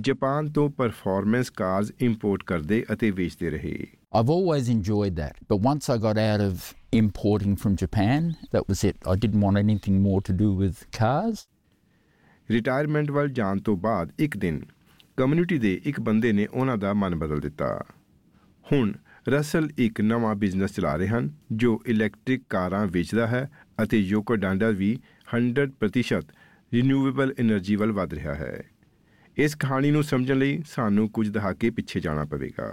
Japan ਤੋਂ performance ਕਾਰਜ਼ import ਕਰਦੇ ਅਤੇ ਵੇਚਦੇ ਰਹੇ। I've always enjoyed that, but once I got out of importing from Japan, that was it. I didn't want anything more to do with cars. Retirement ਵੱਲ ਜਾਣ ਤੋਂ ਬਾਅਦ ਇੱਕ ਦਿਨ ਕਮਿਊਨਿਟੀ ਦੇ ਇੱਕ ਬੰਦੇ ਨੇ ਉਹਨਾਂ ਦਾ ਮਨ ਬਦਲ ਦਿੱਤਾ। ਹੁਣ ਰਸਲ ਇੱਕ ਨਵਾਂ ਬਿਜ਼ਨਸ ਚਲਾ ਰਹੇ ਹਨ ਜੋ ਇਲੈਕਟ੍ਰਿਕ ਕਾਰਾਂ ਵੇਚਦਾ ਹੈ ਅਤੇ ਯੋਕੋਹਾਮਾ ਵੀ 100% ਰੀਨਿਊਏਬਲ ਐਨਰਜੀ ਵੱਲ ਵਧ ਰਿਹਾ ਹੈ। ਇਸ ਕਹਾਣੀ ਨੂੰ ਸਮਝਣ ਲਈ ਸਾਨੂੰ ਕੁਝ ਦਹਾਕੇ ਪਿੱਛੇ ਜਾਣਾ ਪਵੇਗਾ।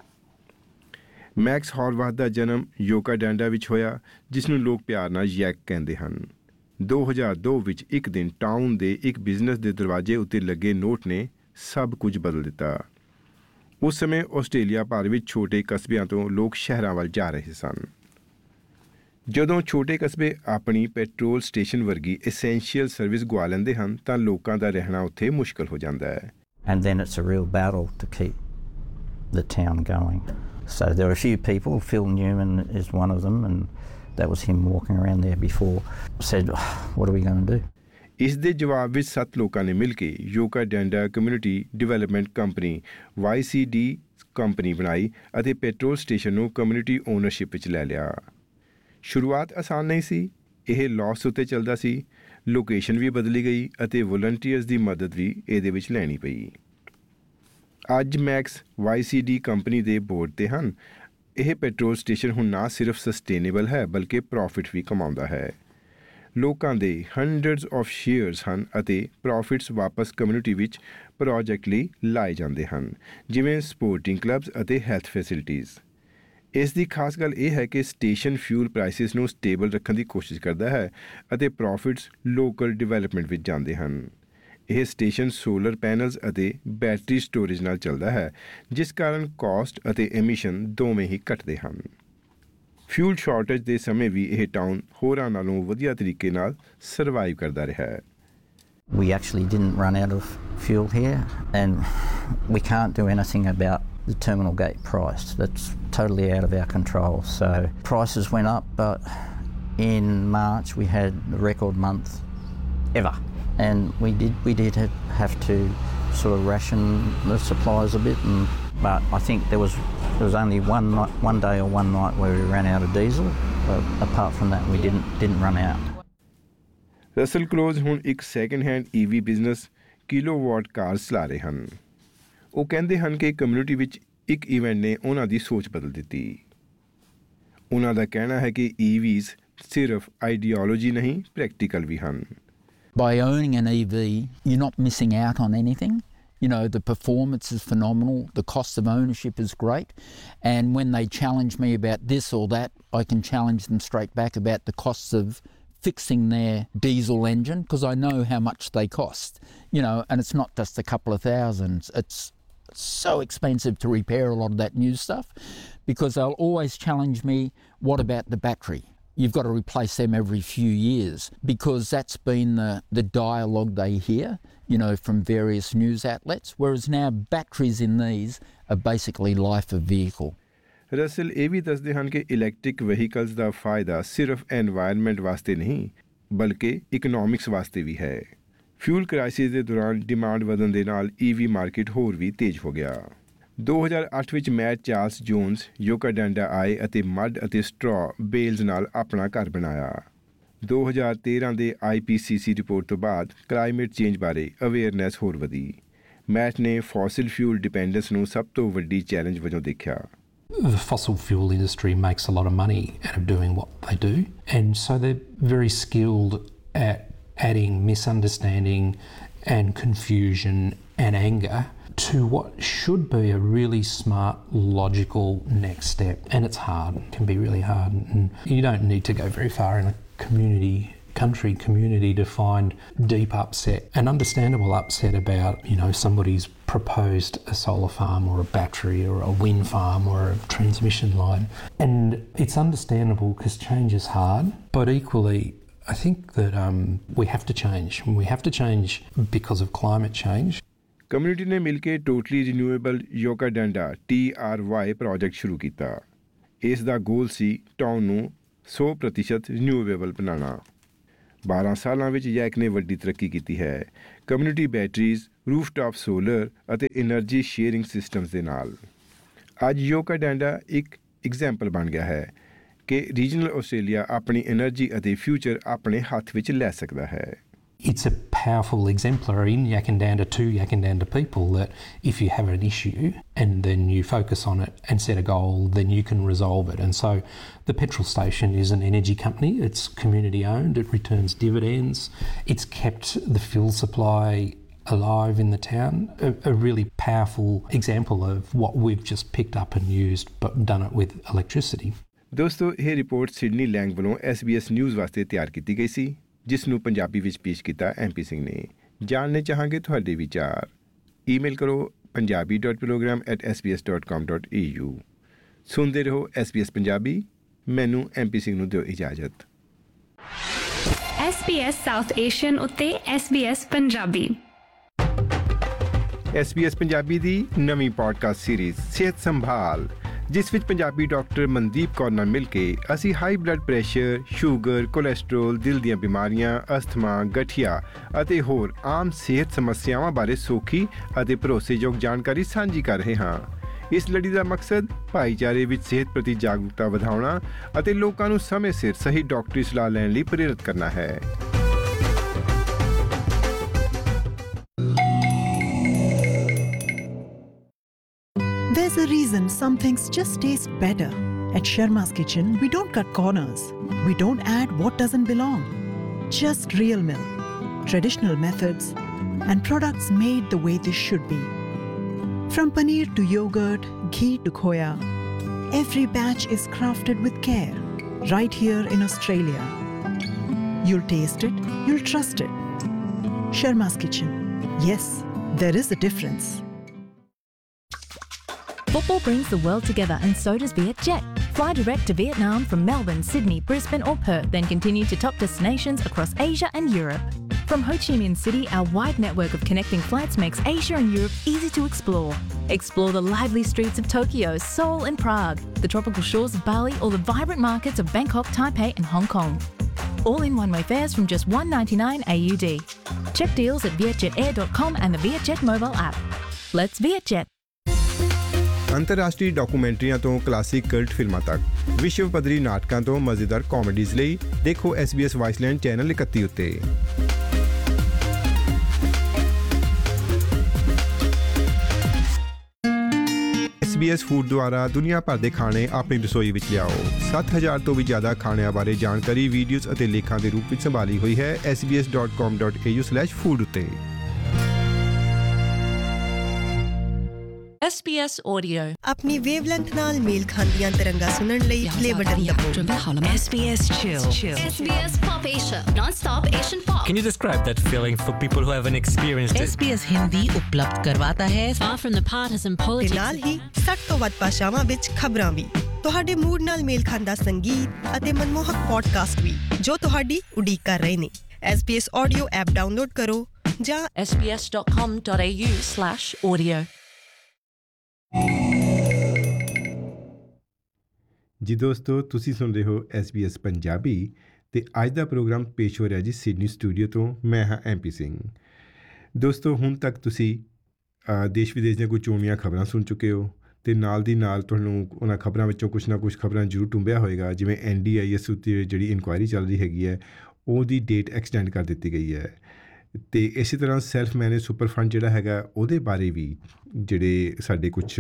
ਮੈਕਸ ਹੌਰਵਾਥ ਦਾ ਜਨਮ ਯੋਕੋਹਾਮਾ ਵਿੱਚ ਹੋਇਆ, ਜਿਸ ਨੂੰ ਲੋਕ ਪਿਆਰ ਨਾਲ ਯੈਕ ਕਹਿੰਦੇ ਹਨ। 2002 ਵਿੱਚ ਇੱਕ ਦਿਨ ਟਾਊਨ ਦੇ ਇੱਕ ਬਿਜ਼ਨਸ ਦੇ ਦਰਵਾਜ਼ੇ ਉੱਤੇ ਲੱਗੇ ਨੋਟ ਨੇ ਸਭ ਕੁਝ ਬਦਲ ਦਿੱਤਾ। ਉਸ ਸਮੇਂ ਆਸਟ੍ਰੇਲੀਆ ਭਰ ਵਿੱਚ ਛੋਟੇ ਕਸਬਿਆਂ ਤੋਂ ਲੋਕ ਸ਼ਹਿਰਾਂ ਵੱਲ ਜਾ ਰਹੇ ਸਨ। ਜਦੋਂ ਛੋਟੇ ਕਸਬੇ ਆਪਣੀ ਪੈਟਰੋਲ ਸਟੇਸ਼ਨ ਵਰਗੀ ਐਸੈਂਸ਼ੀਅਲ ਸਰਵਿਸ ਗੁਆ ਲੈਂਦੇ ਹਨ ਤਾਂ ਲੋਕਾਂ ਦਾ ਰਹਿਣਾ ਉੱਥੇ ਮੁਸ਼ਕਲ ਹੋ ਜਾਂਦਾ ਹੈ। And then it's a real battle to keep the town going. So there are a few people, Phil Newman is one of them, and that was him walking around there before, said, what are we going to do? ਇਸ ਦੇ ਜਵਾਬ ਵਿੱਚ 7 ਲੋਕਾਂ ਨੇ ਮਿਲ ਕੇ ਯੋਕੋਹਾਮਾ community development company YCD company ਬਣਾਈ ਅਤੇ petrol station ਨੂੰ community ownership ਵਿੱਚ ਲੈ ਲਿਆ। ਸ਼ੁਰੂਆਤ ਆਸਾਨ ਨਹੀਂ ਸੀ। ਇਹ ਲਾਸ ਉੱਤੇ ਚੱਲਦਾ ਸੀ। ਲੋਕੇਸ਼ਨ ਵੀ ਬਦਲੀ ਗਈ ਅਤੇ ਵੋਲੰਟੀਅਰਸ ਦੀ ਮਦਦ ਵੀ ਇਹਦੇ ਵਿੱਚ ਲੈਣੀ ਪਈ। ਅੱਜ ਮੈਕਸ YCD ਕੰਪਨੀ ਦੇ ਬੋਰਡ 'ਤੇ ਹਨ। ਇਹ ਪੈਟਰੋਲ ਸਟੇਸ਼ਨ ਹੁਣ ਨਾ ਸਿਰਫ ਸਸਟੇਨੇਬਲ ਹੈ ਬਲਕਿ ਪ੍ਰੋਫਿਟ ਵੀ ਕਮਾਉਂਦਾ ਹੈ। ਲੋਕਾਂ ਦੇ ਹੰਡਰਡਸ ਆਫ ਸ਼ੇਅਰਸ ਹਨ ਅਤੇ ਪ੍ਰੋਫਿਟਸ ਵਾਪਸ ਕਮਿਊਨਿਟੀ ਵਿੱਚ ਪ੍ਰੋਜੈਕਟ ਲਈ ਲਾਏ ਜਾਂਦੇ ਹਨ, ਜਿਵੇਂ ਸਪੋਰਟਿੰਗ ਕਲੱਬਸ ਅਤੇ ਹੈਲਥ ਫੈਸਿਲਿਟੀਜ਼। ਇਸ ਦੀ ਖਾਸ ਗੱਲ ਇਹ ਹੈ ਕਿ ਸਟੇਸ਼ਨ ਫਿਊਲ ਪ੍ਰਾਈਸਿਸ ਨੂੰ ਸਟੇਬਲ ਰੱਖਣ ਦੀ ਕੋਸ਼ਿਸ਼ ਕਰਦਾ ਹੈ ਅਤੇ ਪ੍ਰੋਫਿਟਸ ਲੋਕਲ ਡਿਵੈਲਪਮੈਂਟ ਵਿੱਚ ਜਾਂਦੇ ਹਨ। ਇਹ ਸਟੇਸ਼ਨ ਸੋਲਰ ਪੈਨਲਸ ਅਤੇ ਬੈਟਰੀ ਸਟੋਰੇਜ ਨਾਲ ਚੱਲਦਾ ਹੈ, ਜਿਸ ਕਾਰਨ ਕਾਸਟ ਅਤੇ ਐਮਿਸ਼ਨ ਦੋਵੇਂ ਹੀ ਘਟਦੇ ਹਨ। ਫਿਊਲ ਸ਼ਾਰਟੇਜ ਦੇ ਸਮੇਂ ਵੀ ਇਹ ਟਾਊਨ ਹੋਰਾਂ ਨਾਲੋਂ ਵਧੀਆ ਤਰੀਕੇ ਨਾਲ ਸਰਵਾਈਵ ਕਰਦਾ ਰਿਹਾ ਹੈ। We actually didn't run out of fuel here, and we can't do anything about the terminal gate price. That's totally out of our control. So prices went up, but in March we had the record month ever, and we did have to sort of ration the supplies a bit, but I think there was only one day or one night where we ran out of diesel, but apart from that we didn't run out. Russell close ਹੁਣ ਇੱਕ second hand EV business kilowatt cars ਚਲਾ ਰਹੇ ਹਨ। ਉਹ ਕਹਿੰਦੇ ਹਨ ਕਿ community ਵਿੱਚ ਇੱਕ ਇਵੈਂਟ ਨੇ ਉਹਨਾਂ ਦੀ ਸੋਚ ਬਦਲ ਦਿੱਤੀ। ਉਹਨਾਂ ਦਾ ਕਹਿਣਾ ਹੈ ਕਿ EVs ਸਿਰਫ ਆਈਡੀਓਲੋਜੀ ਨਹੀਂ, ਪ੍ਰੈਕਟੀਕਲ ਵੀ ਹਨ। By owning an EV, you're not missing out on anything. You know, the performance is phenomenal, the cost of ownership is great, and when they challenge me about this or that, I can challenge them straight back about the costs of fixing their diesel engine, because I know how much they cost, you know, and it's not just a couple of thousands. It's so expensive to repair a lot of that new stuff, because they'll always challenge me, what about the battery? You've got to replace them every few years, because that's been the dialogue they hear, you know, from various news outlets, whereas now batteries in these are basically life of vehicle. Russell ਇਹ ਵੀ ਦੱਸਦੇ ਹਨ ਕਿ electric vehicles ਦਾ ਫਾਇਦਾ ਸਿਰਫ environment ਵਾਸਤੇ ਨਹੀਂ ਬਲਕਿ economics ਵਾਸਤੇ ਵੀ ਹੈ। ਫਿਊਲ ਕ੍ਰਾਈਸਿਸ ਦੇ ਦੌਰਾਨ ਡਿਮਾਂਡ ਵਧਣ ਦੇ ਨਾਲ EV ਮਾਰਕੀਟ ਹੋਰ ਵੀ ਤੇਜ਼ ਹੋ ਗਿਆ। 2008 ਵਿੱਚ ਮੈਟ ਚਾਰਲਸ ਜੋਨਸ ਯੋਕੋਹਾਮਾ ਆਏ ਅਤੇ ਮੱਡ ਅਤੇ ਸਟ੍ਰॉ ਬੇਲਜ਼ ਨਾਲ ਆਪਣਾ ਘਰ ਬਣਾਇਆ। 2013 ਦੇ IPCC ਰਿਪੋਰਟ ਤੋਂ ਬਾਅਦ ਕਲਾਈਮੇਟ ਚੇਂਜ ਬਾਰੇ ਅਵੇਅਰਨੈਸ ਹੋਰ ਵਧੀ। ਮੈਟ ਨੇ ਫੋਸਿਲ ਫਿਊਲ ਡਿਪੈਂਡੈਂਸ ਨੂੰ ਸਭ ਤੋਂ ਵੱਡੀ ਚੈਲੰਜ ਵਜੋਂ ਦੇਖਿਆ। The fossil fuel industry makes a lot of money out of doing what they do, and so they're very skilled at adding misunderstanding and confusion and anger to what should be a really smart, logical next step. And it's hard, it can be really hard, and you don't need to go very far in a country community to find deep upset and understandable upset about, you know, somebody's proposed a solar farm or a battery or a wind farm or a transmission line. And it's understandable because change is hard, but equally I think that we have to change. We have to change because of climate change. Community ਨੇ ਮਿਲ ਕੇ totally renewable ਯੋਕੋਹਾਮਾ TRY project ਸ਼ੁਰੂ ਕੀਤਾ। ਇਸ ਦਾ ਗੋਲ ਸੀ town ਨੂੰ 100% renewable ਬਣਾਉਣਾ। 12 ਸਾਲਾਂ ਵਿੱਚ ਯੈਕ ਨੇ ਵੱਡੀ ਤਰੱਕੀ ਕੀਤੀ ਹੈ ਕਮਿਊਨਿਟੀ ਬੈਟਰੀਜ਼, ਰੂਫਟਾਪ ਸੋਲਰ ਅਤੇ ਐਨਰਜੀ ਸ਼ੇਅਰਿੰਗ ਸਿਸਟਮਸ ਦੇ ਨਾਲ। ਅੱਜ ਯੋਕਾ ਡੈਂਡਾ ਇੱਕ ਐਗਜ਼ਾਮਪਲ ਬਣ ਗਿਆ ਹੈ ਕਿ ਰੀਜਨਲ ਆਸਟ੍ਰੇਲੀਆ ਆਪਣੀ ਐਨਰਜੀ ਅਤੇ ਫਿਊਚਰ ਆਪਣੇ ਹੱਥ ਵਿੱਚ ਲੈ ਸਕਦਾ ਹੈ। It's a powerful exemplar in Yakandanda to Yakandanda people that if you have an issue and then you focus on it and set a goal, then you can resolve it. And so the petrol station is an energy company. It's community owned. It returns dividends. It's kept the fuel supply alive in the town. A really powerful example of what we've just picked up and used, but done it with electricity. ਦੋਸਤੋ, ਇਹ report Sydney ਲੈਂਗ ਵੱਲੋਂ SBS news ਵਾਸਤੇ ਤਿਆਰ ਕੀਤੀ ਗਈ ਸੀ, ਜਿਸ ਨੂੰ ਪੰਜਾਬੀ ਵਿੱਚ ਪੇਸ਼ ਕੀਤਾ MP ਸਿੰਘ ਨੇ। ਜਾਣਨੇ ਚਾਹਾਂਗੇ ਤੁਹਾਡੇ ਵਿਚਾਰ। ਈਮੇਲ ਕਰੋ punjabi.program@sbs.com.au। ਸੁਣਦੇ ਰਹੋ SBS ਪੰਜਾਬੀ। ਮੈਨੂੰ MP ਸਿੰਘ ਨੂੰ ਦਿਓ ਇਜਾਜ਼ਤ। SBS ਸਾਊਥ ਏਸ਼ੀਅਨ ਉੱਤੇ SBS ਪੰਜਾਬੀ। SBS ਪੰਜਾਬੀ ਦੀ ਨਵੀਂ ਪੋਡਕਾਸਟ ਸੀਰੀਜ਼ ਸਿਹਤ ਸੰਭਾਲ, ਜਿਸ ਵਿੱਚ ਪੰਜਾਬੀ ਡਾਕਟਰ ਮਨਦੀਪ ਕੌਰ ਨਾਲ ਮਿਲ ਕੇ ਅਸੀਂ high blood pressure, sugar, cholesterol, ਦਿਲ ਦੀਆਂ ਬਿਮਾਰੀਆਂ, ਅਸਥਮਾ, ਗਠੀਆ ਅਤੇ ਹੋਰ ਆਮ ਸਿਹਤ ਸਮੱਸਿਆਵਾਂ ਬਾਰੇ ਸੌਖੀ ਅਤੇ ਭਰੋਸੇਯੋਗ ਜਾਣਕਾਰੀ ਸਾਂਝੀ ਕਰ ਰਹੇ ਹਾਂ। ਇਸ ਲੜੀ ਦਾ ਮਕਸਦ ਭਾਈਚਾਰੇ ਵਿੱਚ ਸਿਹਤ ਪ੍ਰਤੀ ਜਾਗਰੂਕਤਾ ਵਧਾਉਣਾ ਅਤੇ ਲੋਕਾਂ ਨੂੰ ਸਮੇਂ ਸਿਰ ਸਹੀ ਡਾਕਟਰੀ ਸਲਾਹ ਲੈਣ ਲਈ ਪ੍ਰੇਰਿਤ ਕਰਨਾ ਹੈ। There's a reason some things just taste better. At Sharma's Kitchen, we don't cut corners. We don't add what doesn't belong. Just real milk, traditional methods, and products made the way they should be. From paneer to yogurt, ghee to khoya, every batch is crafted with care, right here in Australia. You'll taste it, you'll trust it. Sharma's Kitchen. Yes, there is a difference. Football brings the world together, and so does VietJet. Fly direct to Vietnam from Melbourne, Sydney, Brisbane or Perth, then continue to top destinations across Asia and Europe. From Ho Chi Minh City, our wide network of connecting flights makes Asia and Europe easy to explore. Explore the lively streets of Tokyo, Seoul and Prague, the tropical shores of Bali or the vibrant markets of Bangkok, Taipei and Hong Kong. All in one-way fares from just $1.99 AUD. Check deals at vietjetair.com and the VietJet mobile app. Let's VietJet. ਅੰਤਰਰਾਸ਼ਟਰੀ ਡਾਕੂਮੈਂਟਰੀਆਂ ਤੋਂ classic cult ਫਿਲਮਾਂ ਤੱਕ, ਵਿਸ਼ਵ ਪੱਧਰੀ ਨਾਟਕਾਂ ਤੋਂ ਮਜ਼ੇਦਾਰ ਕਾਮੇਡੀਜ਼ ਲਈ ਦੇਖੋ SBS ਵਾਇਸਲੈਂਡ ਚੈਨਲ 31 ਉੱਤੇ। SBS ਫੂਡ ਦੁਆਰਾ ਦੁਨੀਆ ਭਰ ਦੇ ਖਾਣੇ ਆਪਣੀ ਰਸੋਈ ਵਿੱਚ ਲਿਆਓ। 7000 ਤੋਂ ਵੀ ਜ਼ਿਆਦਾ ਖਾਣਿਆਂ ਬਾਰੇ ਜਾਣਕਾਰੀ ਵੀਡੀਓਜ਼ ਅਤੇ ਲੇਖਾਂ ਦੇ ਰੂਪ ਵਿੱਚ ਸੰਭਾਲੀ ਹੋਈ ਹੈ sbs.com.au/food ਉੱਤੇ। SBS Audio ਆਪਣੀ ਵੇਵਲੈਂਥ ਨਾਲ ਮੇਲ ਖਾਂਦੀਆਂ ਤਰੰਗਾਂ ਸੁਣਨ ਲਈ ਪਲੇ ਬਟਨ ਦਬਾਓ। SBS Chill. SBS Pop Asia, non-stop Asian pop. Can you describe that feeling for people who haven't experienced it? SBS Hindi ਉਪਲਬਧ ਕਰਵਾਤਾ ਹੈ Far from the partisan politics. ਤੇ ਨਾਲ ਹੀ 60 ਤੋਂ ਵੱਧ ਭਾਸ਼ਾਵਾਂ ਵਿੱਚ ਖਬਰਾਂ ਵੀ, ਤੁਹਾਡੇ ਮੂਡ ਨਾਲ ਮੇਲ ਖਾਂਦਾ ਸੰਗੀਤ ਅਤੇ ਮਨਮੋਹਕ ਪੋਡਕਾਸਟ ਵੀ, ਜੋ ਤੁਹਾਡੀ ਉਡੀਕ ਕਰ ਰਹੇ ਨੇ। SBS Audio ਐਪ ਡਾਊਨਲੋਡ ਕਰੋ ਜਾਂ sbs.com.au/audio। ਜੀ ਦੋਸਤੋ, ਤੁਸੀਂ ਸੁਣ ਰਹੇ ਹੋ SBS ਪੰਜਾਬੀ ਤੇ ਅੱਜ ਦਾ ਪ੍ਰੋਗਰਾਮ ਪੇਸ਼ ਹੋ ਰਿਹਾ ਜੀ ਸਿਡਨੀ ਸਟੂਡੀਓ ਤੋਂ। ਮੈਂ ਹਾਂ MP ਸਿੰਘ। ਦੋਸਤੋ, ਹੁਣ ਤੱਕ ਤੁਸੀਂ ਦੇਸ਼ ਵਿਦੇਸ਼ ਦੀਆਂ ਕੁਝ ਚੋਣਵੀਆਂ ਖਬਰਾਂ ਸੁਣ ਚੁੱਕੇ ਹੋ ਤੇ ਨਾਲ ਦੀ ਨਾਲ ਤੁਹਾਨੂੰ ਉਹਨਾਂ ਖਬਰਾਂ ਵਿੱਚੋਂ ਕੁਛ ਨਾ ਕੁਛ ਖਬਰਾਂ ਜ਼ਰੂਰ ਟੁੰਬਿਆ ਹੋਏਗਾ, ਜਿਵੇਂ NDIS ਉੱਤੇ ਜਿਹੜੀ ਇਨਕੁਆਇਰੀ ਚੱਲ ਰਹੀ ਹੈਗੀ ਹੈ ਉਹਦੀ ਡੇਟ ਐਕਸਟੈਂਡ ਕਰ ਦਿੱਤੀ ਗਈ ਹੈ। ਅਤੇ ਇਸੇ ਤਰ੍ਹਾਂ ਸੈਲਫ ਮੈਨੇਜ ਸੁਪਰ ਫੰਡ ਜਿਹੜਾ ਹੈਗਾ ਉਹਦੇ ਬਾਰੇ ਵੀ ਜਿਹੜੇ ਸਾਡੇ ਕੁਛ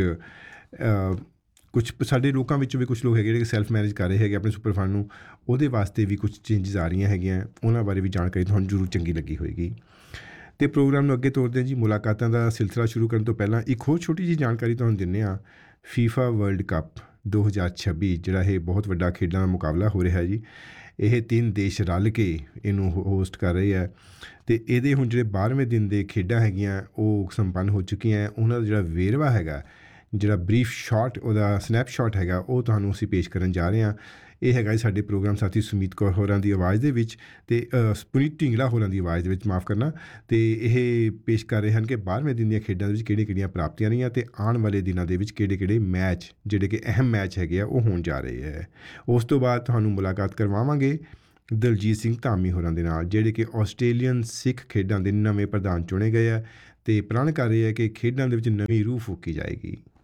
ਸਾਡੇ ਲੋਕਾਂ ਵਿੱਚੋਂ ਵੀ ਕੁਛ ਲੋਕ ਹੈਗੇ ਜਿਹੜੇ ਸੈਲਫ ਮੈਨੇਜ ਕਰ ਰਹੇ ਹੈਗੇ ਆਪਣੇ ਸੁਪਰ ਫੰਡ ਨੂੰ, ਉਹਦੇ ਵਾਸਤੇ ਵੀ ਕੁਛ ਚੇਂਜਿਸ ਆ ਰਹੀਆਂ ਹੈਗੀਆਂ, ਉਹਨਾਂ ਬਾਰੇ ਵੀ ਜਾਣਕਾਰੀ ਤੁਹਾਨੂੰ ਜ਼ਰੂਰ ਚੰਗੀ ਲੱਗੀ ਹੋਏਗੀ। ਅਤੇ ਪ੍ਰੋਗਰਾਮ ਨੂੰ ਅੱਗੇ ਤੋਰਦੇ ਹਾਂ ਜੀ। ਮੁਲਾਕਾਤਾਂ ਦਾ ਸਿਲਸਿਲਾ ਸ਼ੁਰੂ ਕਰਨ ਤੋਂ ਪਹਿਲਾਂ ਇੱਕ ਹੋਰ ਛੋਟੀ ਜਿਹੀ ਜਾਣਕਾਰੀ ਤੁਹਾਨੂੰ ਦਿੰਦੇ ਹਾਂ। FIFA ਵਰਲਡ ਕੱਪ 2026 ਜਿਹੜਾ ਇਹ ਬਹੁਤ ਵੱਡਾ ਖੇਡਾਂ ਦਾ ਮੁਕਾਬਲਾ ਹੋ ਰਿਹਾ ਜੀ। ਇਹ 3 ਦੇਸ਼ ਰਲ ਕੇ ਇਹਨੂੰ ਹੋਸਟ ਕਰ ਰਹੇ ਹੈ ਅਤੇ ਇਹਦੇ ਹੁਣ ਜਿਹੜੇ 12ਵੇਂ ਦਿਨ ਦੇ ਖੇਡਾਂ ਹੈਗੀਆਂ ਉਹ ਸੰਪੰਨ ਹੋ ਚੁੱਕੀਆਂ। ਉਹਨਾਂ ਦਾ ਜਿਹੜਾ ਵੇਰਵਾ ਹੈਗਾ, ਜਿਹੜਾ ਬਰੀਫ ਸ਼ਾਟ, ਉਹਦਾ ਸਨੈਪਸ਼ਾਟ ਹੈਗਾ, ਉਹ ਤੁਹਾਨੂੰ ਅਸੀਂ ਪੇਸ਼ ਕਰਨ ਜਾ ਰਹੇ ਹਾਂ। ਇਹ ਹੈਗਾ ਸਾਡੇ ਪ੍ਰੋਗਰਾਮ ਸਾਥੀ ਸੁਮੀਤ ਕੌਰ ਹੋਰਾਂ ਦੀ ਆਵਾਜ਼ ਦੇ ਵਿੱਚ ਅਤੇ ਪੁਨੀਤ ਢਿੰਗਲਾ ਹੋਰਾਂ ਦੀ ਆਵਾਜ਼ ਦੇ ਵਿੱਚ, ਮਾਫ਼ ਕਰਨਾ। ਅਤੇ ਇਹ ਪੇਸ਼ ਕਰ ਰਹੇ ਹਨ ਕਿ 12ਵੇਂ ਦਿਨ ਦੀਆਂ ਖੇਡਾਂ ਦੇ ਵਿੱਚ ਕਿਹੜੀਆਂ ਪ੍ਰਾਪਤੀਆਂ ਰਹੀਆਂ ਅਤੇ ਆਉਣ ਵਾਲੇ ਦਿਨਾਂ ਦੇ ਵਿੱਚ ਕਿਹੜੇ ਮੈਚ ਜਿਹੜੇ ਕਿ ਅਹਿਮ ਮੈਚ ਹੈਗੇ ਆ ਉਹ ਹੋਣ ਜਾ ਰਹੇ ਹੈ। ਉਸ ਤੋਂ ਬਾਅਦ ਤੁਹਾਨੂੰ ਮੁਲਾਕਾਤ ਕਰਵਾਵਾਂਗੇ ਦਲਜੀਤ ਸਿੰਘ ਧਾਮੀ ਹੋਰਾਂ ਦੇ ਨਾਲ, ਜਿਹੜੇ ਕਿ ਆਸਟ੍ਰੇਲੀਅਨ ਸਿੱਖ ਖੇਡਾਂ ਦੇ ਨਵੇਂ ਪ੍ਰਧਾਨ ਚੁਣੇ ਗਏ ਆ ਅਤੇ ਪ੍ਰਣ ਕਰ ਰਹੇ ਆ ਕਿ ਖੇਡਾਂ ਦੇ ਵਿੱਚ ਨਵੀਂ ਰੂਹ ਫੂਕੀ ਜਾਏਗੀ।